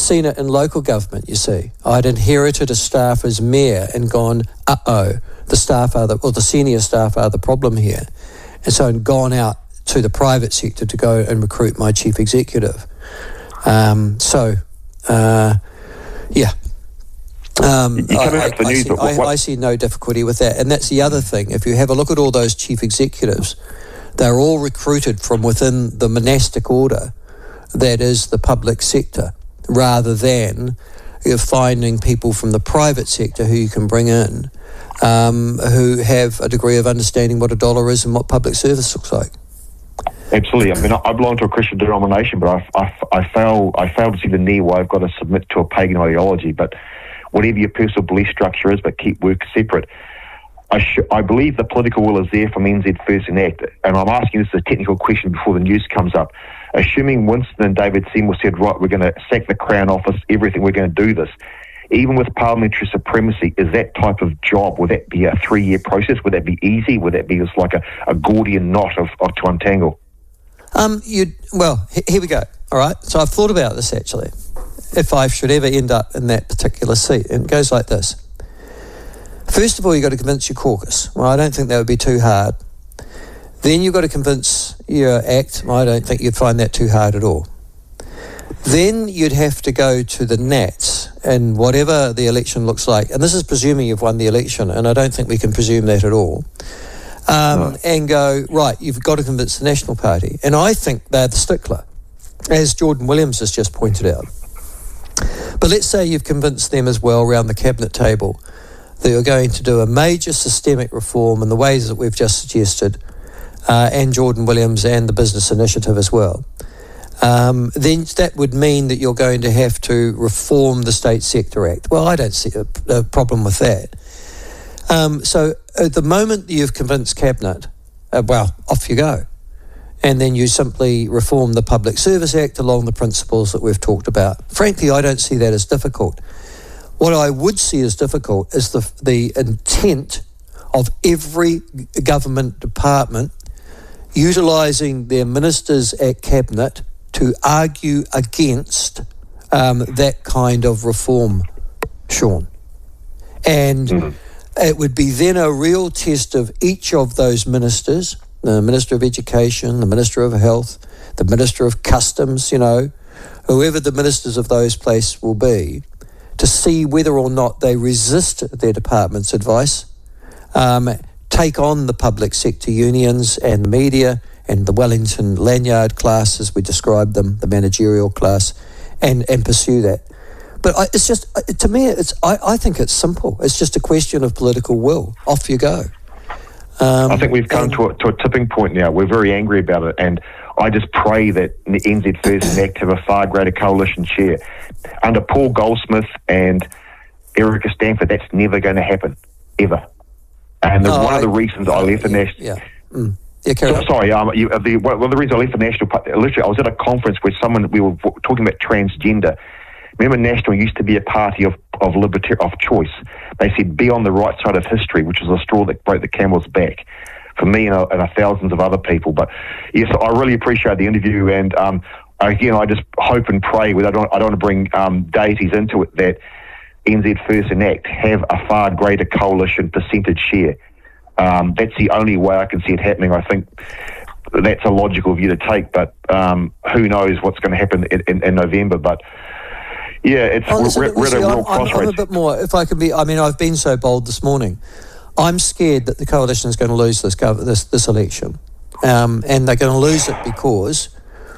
seen it in local government, you see. I'd inherited a staff as mayor and gone, the staff or the senior staff are the problem here. And so I'd gone out to the private sector to go and recruit my chief executive. I see no difficulty with that. And that's the other thing. If you have a look at all those chief executives, they're all recruited from within the monastic order that is the public sector, rather than you're finding people from the private sector who you can bring in who have a degree of understanding what a dollar is and what public service looks like. Absolutely. I mean, I belong to a Christian denomination, but I fail to see the need why I've got to submit to a pagan ideology. But whatever your personal belief structure is, but keep work separate. I believe the political will is there from NZ First and Act, and I'm asking this as a technical question before the news comes up. Assuming Winston and David Seymour said, right, we're going to sack the Crown Office, everything, we're going to do this. Even with parliamentary supremacy, is that type of job, would that be a 3-year process? Would that be easy? Would that be just like a Gordian knot of to untangle? Here we go. All right. So I've thought about this actually. If I should ever end up in that particular seat, and it goes like this. First of all, you've got to convince your caucus. Well, I don't think that would be too hard. Then you've got to convince your ACT. Well, I don't think you'd find that too hard at all. Then you'd have to go to the Nats, and whatever the election looks like, and this is presuming you've won the election, and I don't think we can presume that at all, and go, right, you've got to convince the National Party. And I think they're the stickler, as Jordan Williams has just pointed out. But let's say you've convinced them as well around the cabinet table that you're going to do a major systemic reform in the ways that we've just suggested, and Jordan Williams and the Business Initiative as well. Then that would mean that you're going to have to reform the State Sector Act. Well, I don't see a problem with that. So at the moment that you've convinced Cabinet, off you go. And then you simply reform the Public Service Act along the principles that we've talked about. Frankly, I don't see that as difficult. What I would see as difficult is the intent of every government department utilising their ministers at Cabinet to argue against that kind of reform, Sean. And it would be then a real test of each of those ministers, the Minister of Education, the Minister of Health, the Minister of Customs, whoever the ministers of those places will be, to see whether or not they resist their department's advice, take on the public sector unions and the media and the Wellington lanyard class, as we described them, the managerial class, and pursue that. But it's just, to me, I think it's simple. It's just a question of political will. Off you go. I think we've come to a tipping point now. We're very angry about it, and I just pray that the NZ First and ACT have a far greater coalition chair. Under Paul Goldsmith and Erica Stanford, that's never going to happen, ever. And one of the reasons I left the National... one of the reasons I left the National Party, literally, I was at a conference where we were talking about transgender. Remember, National used to be a party of choice. They said, be on the right side of history, which was a straw that broke the camel's back, for me and thousands of other people. But yes, I really appreciate the interview, and again, I just hope and pray, I don't want to bring deities into it, that NZ First and ACT have a far greater coalition percentage share. That's the only way I can see it happening. I think that's a logical view to take, but who knows what's going to happen in November. But yeah, we're at a real crossroads. I'm a bit more, if I can be, I've been so bold this morning. I'm scared that the coalition is going to lose this election. And they're going to lose it because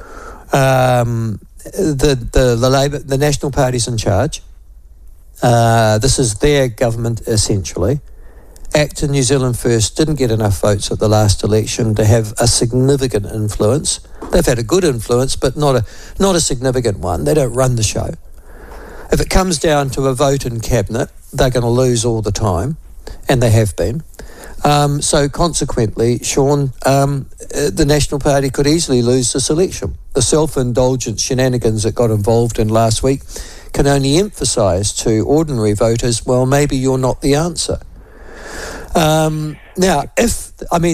the Labour, the National Party's in charge. This is their government, essentially. ACT and New Zealand First didn't get enough votes at the last election to have a significant influence. They've had a good influence, but not a significant one. They don't run the show. If it comes down to a vote in Cabinet, they're going to lose all the time, and they have been. So consequently, Sean, the National Party could easily lose this election. The self-indulgent shenanigans that got involved in last week can only emphasise to ordinary voters, well, maybe you're not the answer. Now,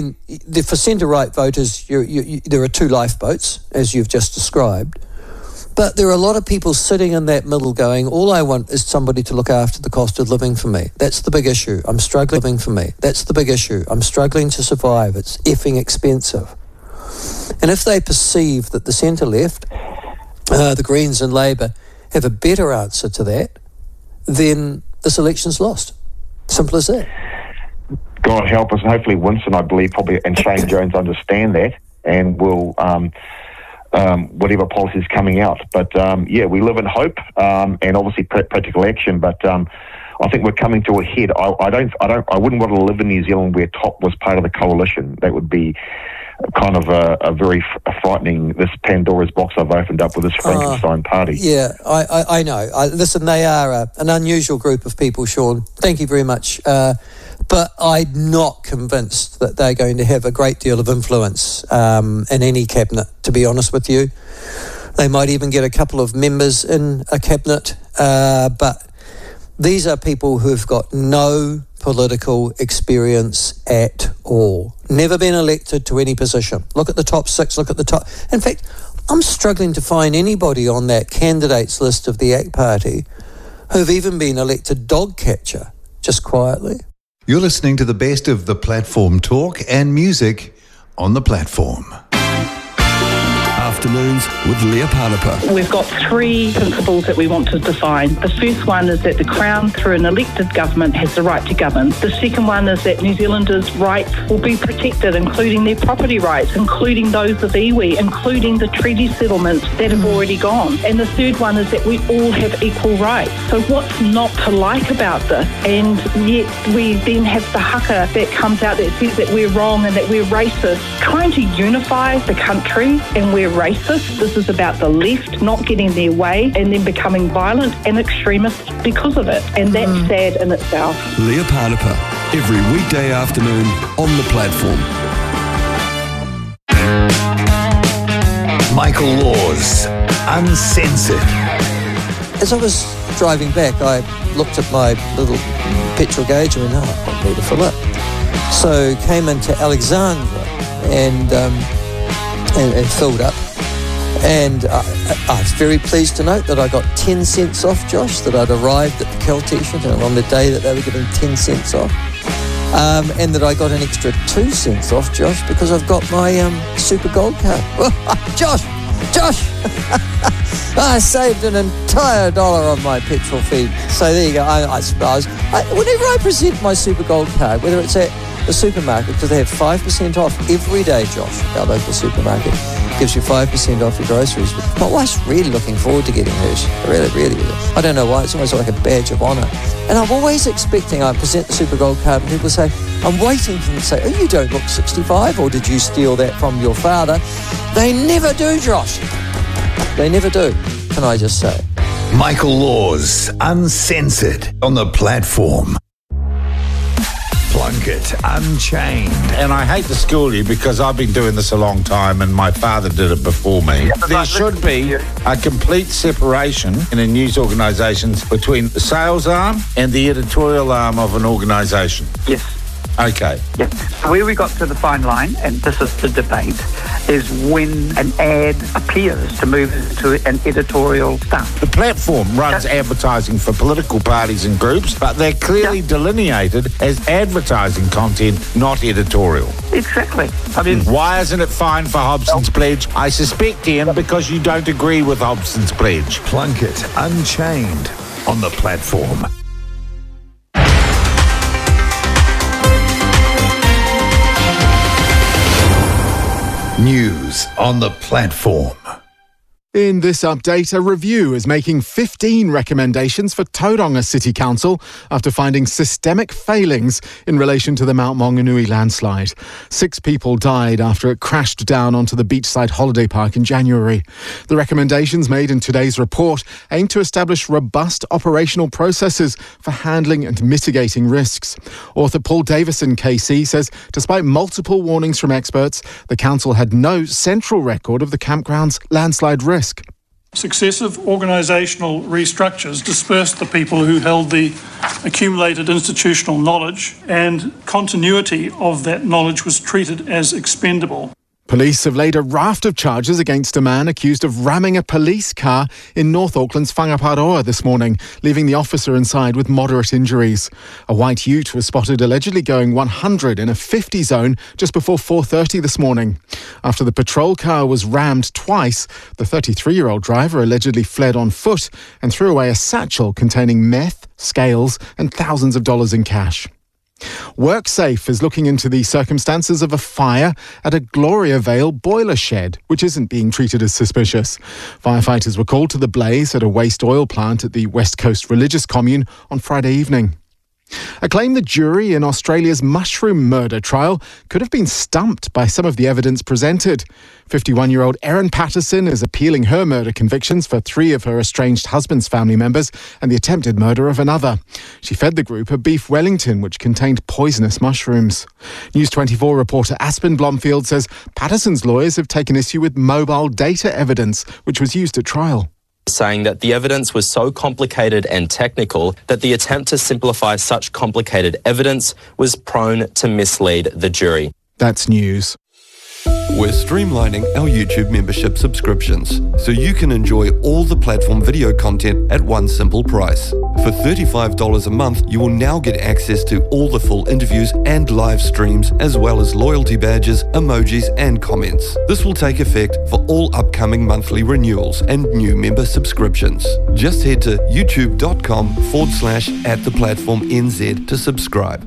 for centre-right voters, there are two lifeboats, as you've just described. But there are a lot of people sitting in that middle going, all I want is somebody to look after the cost of living for me. That's the big issue. I'm struggling living for me. That's the big issue. I'm struggling to survive. It's effing expensive. And if they perceive that the centre-left, the Greens and Labour, have a better answer to that, then this election's lost. Simple as that. God help us, and hopefully Winston, I believe, probably, and Shane Jones understand that and will... whatever policy is coming out. But we live in hope and obviously practical action. But I think we're coming to a head. I wouldn't want to live in New Zealand where TOP was part of the coalition. That would be kind of a very frightening. This Pandora's box I've opened up with this Frankenstein party. Yeah, I know. Listen, they are an unusual group of people, Sean. Thank you very much. But I'm not convinced that they're going to have a great deal of influence in any cabinet, to be honest with you. They might even get a couple of members in a cabinet, but these are people who've got no political experience at all. Never been elected to any position. Look at the top six, look at the top... In fact, I'm struggling to find anybody on that candidates list of the ACT Party who've even been elected dog catcher, just quietly. You're listening to the best of the Platform talk and music on the Platform. Afternoons with Leah Parnapa. We've got three principles that we want to define. The first one is that the Crown, through an elected government, has the right to govern. The second one is that New Zealanders' rights will be protected, including their property rights, including those of iwi, including the treaty settlements that have already gone. And the third one is that we all have equal rights. So what's not to like about this? And yet we then have the haka that comes out that says that we're wrong and that we're racist. Trying to unify the country and we're racist. This is about the left not getting their way and then becoming violent and extremist because of it. And that's sad in itself. Leah Parnapa, every weekday afternoon on the Platform. Michael Laws, Uncensored. As I was driving back, I looked at my little petrol gauge and went, I need to fill it. So came into Alexandra and filled up. And I was very pleased to note that I got 10 cents off, Josh, that I'd arrived at the Caltex on the day that they were giving 10 cents off. And that I got an extra 2 cents off, Josh, because I've got my Super Gold card. Josh! I saved an entire $1 on my petrol feed. So there you go. I suppose. Whenever I present my Super Gold card, whether it's at the supermarket, because they have 5% off every day, Josh, our local supermarket, gives you 5% off your groceries. My wife's really looking forward to getting hers. Really, really. I don't know why. It's almost like a badge of honour. And I'm always expecting, I present the Super Gold card and people say, I'm waiting for them to say, oh, you don't look 65, or did you steal that from your father? They never do, Josh. They never do, can I just say. Michael Laws, Uncensored on the Platform. Plunkett Unchained. And I hate to school you because I've been doing this a long time and my father did it before me. There should be a complete separation in a news organisation between the sales arm and the editorial arm of an organisation. Yes. Okay. Yeah. So where we got to the fine line, and this is the debate, is when an ad appears to move into an editorial stance. The Platform runs advertising for political parties and groups, but they're clearly delineated as advertising content, not editorial. Exactly. I mean, why isn't it fine for Hobson's Pledge? I suspect, Ian, because you don't agree with Hobson's Pledge. Plunkett Unchained on the Platform. News on the Platform. In this update, a review is making 15 recommendations for Tauranga City Council after finding systemic failings in relation to the Mount Maunganui landslide. 6 people died after it crashed down onto the beachside holiday park in January. The recommendations made in today's report aim to establish robust operational processes for handling and mitigating risks. Author Paul Davison KC says despite multiple warnings from experts, the council had no central record of the campground's landslide risk. Successive organisational restructures dispersed the people who held the accumulated institutional knowledge, and continuity of that knowledge was treated as expendable. Police have laid a raft of charges against a man accused of ramming a police car in North Auckland's Whangaparoa this morning, leaving the officer inside with moderate injuries. A white ute was spotted allegedly going 100 in a 50 zone just before 4:30 this morning. After the patrol car was rammed twice, the 33-year-old driver allegedly fled on foot and threw away a satchel containing meth, scales and thousands of dollars in cash. WorkSafe is looking into the circumstances of a fire at a Gloria Vale boiler shed, which isn't being treated as suspicious. Firefighters were called to the blaze at a waste oil plant at the West Coast Religious Commune on Friday evening. Acclaim the jury in Australia's mushroom murder trial could have been stumped by some of the evidence presented. 51-year-old Erin Patterson is appealing her murder convictions for 3 of her estranged husband's family members and the attempted murder of another. She fed the group a beef Wellington which contained poisonous mushrooms. News 24 reporter Aspen Blomfield says Patterson's lawyers have taken issue with mobile data evidence which was used at trial, saying that the evidence was so complicated and technical that the attempt to simplify such complicated evidence was prone to mislead the jury. That's news. We're streamlining our YouTube membership subscriptions so you can enjoy all the platform video content at one simple price. For $35 a month, you will now get access to all the full interviews and live streams, as well as loyalty badges, emojis and comments. This will take effect for all upcoming monthly renewals and new member subscriptions. Just head to youtube.com/@theplatformnz to subscribe.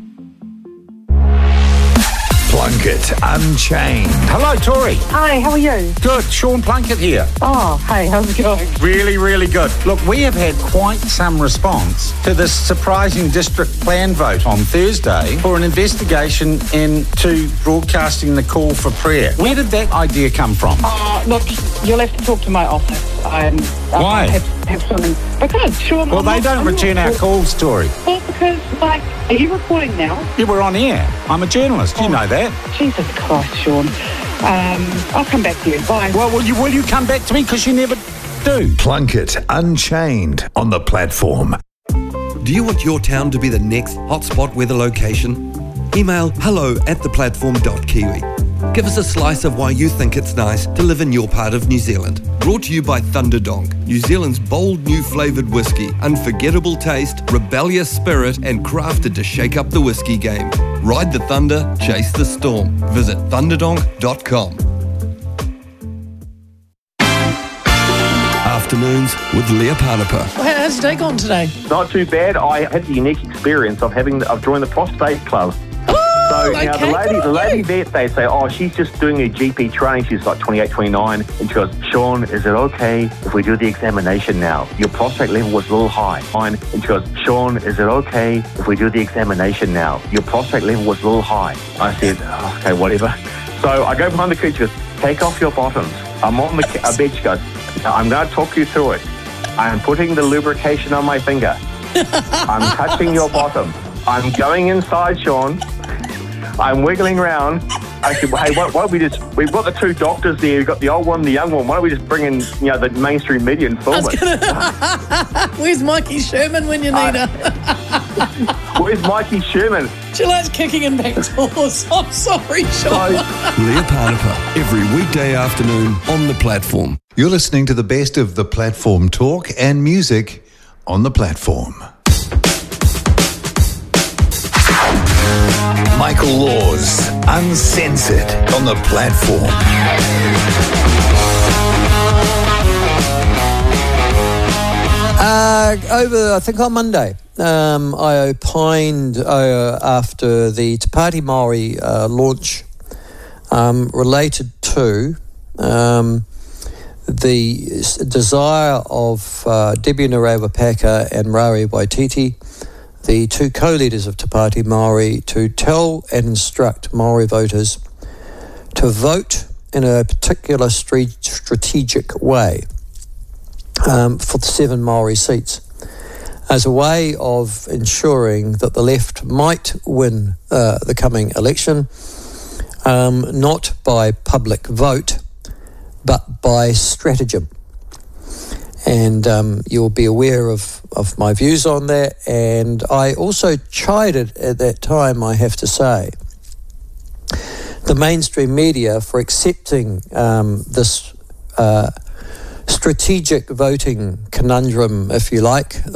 Plunkett Unchained. Hello, Tori. Hi, how are you? Good. Sean Plunkett here. Oh, hey, how's it going? Really, really good. Look, we have had quite some response to this surprising district plan vote on Thursday for an investigation into broadcasting the call for prayer. Where did that idea come from? Look, you'll have to talk to my office. Why? Have something. Because, Sean, well, they don't return our calls, Tori. Well, because, are you recording now? Yeah, we're on air. I'm a journalist. You know that. Jesus Christ, Sean. I'll come back to you. Bye. Well, will you come back to me? Because you never do. Plunkett Unchained on the platform. Do you want your town to be the next hotspot weather location? Email hello@theplatform.kiwi. Give us a slice of why you think it's nice to live in your part of New Zealand. Brought to you by Thunderdonk, New Zealand's bold new flavoured whiskey. Unforgettable taste, rebellious spirit, and crafted to shake up the whiskey game. Ride the thunder, chase the storm. Visit thunderdonk.com. Afternoons with Leah Panapa. How's your day gone today? Not too bad. I had the unique experience of joined the prostate club. So okay, now the lady vet, they say, oh, she's just doing her GP training. She's like 28, 29. And she goes, Sean, is it okay if we do the examination now? Your prostate level was a little high. And she goes, Sean, is it okay if we do the examination now? Your prostate level was a little high. I said, okay, whatever. So I go behind the curtain. She goes, take off your bottoms. I'm on the bed. She goes, I'm going to talk you through it. I'm putting the lubrication on my finger. I'm touching your bottom. I'm going inside, Sean. I'm wiggling around. I said, well, hey, why don't we've got the 2 doctors there. We've got the old one and the young one. Why don't we just bring in, the mainstream media and film it? Where's Mikey Sherman when you need her? Where's Mikey Sherman? She likes kicking in back doors. I'm sorry, Sean. Leah Panapa, every weekday afternoon on the platform. You're listening to the best of the platform talk and music on the platform. Michael Laws, Uncensored on the platform. I think on Monday, I opined after the Te Pāti Māori launch related to the desire of Debbie Narawa-Paka and Rari Waititi, the 2 co-leaders of Te Pāti Māori, to tell and instruct Māori voters to vote in a particular strategic way for the 7 Māori seats, as a way of ensuring that the left might win the coming election, not by public vote, but by stratagem. And you'll be aware of my views on that. And I also chided at that time, I have to say, the mainstream media for accepting this strategic voting conundrum, if you like,